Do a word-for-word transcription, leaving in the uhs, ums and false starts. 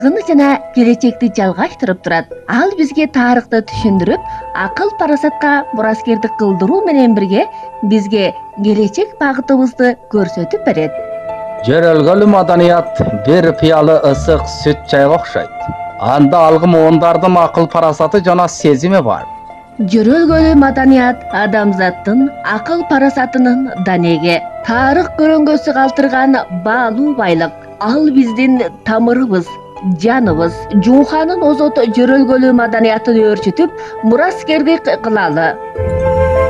Гыны жана келечекти жалгаштырып турат. Ал бизге тарыхты түшүндүрүп, акыл парасатка мураскердик кылдыруу менен бирге бизге келечек багытыбызды көрсөтүп берет. Жөрөлгөлүү маданият бир пыялы ысык сүт чайга окшойт. Анда алгы муундардын акыл парасаты жана сезими бар. Жөрөлгөлүү маданият адамзаттын акыл парасатынын данеги, тарых көрөңгөсү калтырган баалуу байлык. Ал биздин тамырыбыз, жаныбыз. Жууханын озот жөрөлгөлүү маданиятын өөрчүтүп, мураскердик кылалы.